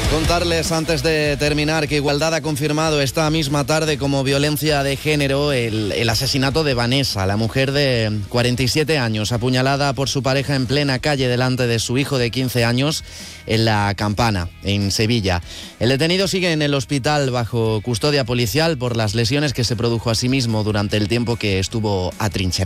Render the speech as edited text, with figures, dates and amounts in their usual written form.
Contarles antes de terminar que Igualdad ha confirmado esta misma tarde como violencia de género el asesinato de Vanessa, la mujer de 47 años, apuñalada por su pareja en plena calle delante de su hijo de 15 años en La Campana, en Sevilla. El detenido sigue en el hospital bajo custodia policial por las lesiones que se produjo a sí mismo durante el tiempo que estuvo atrincherado.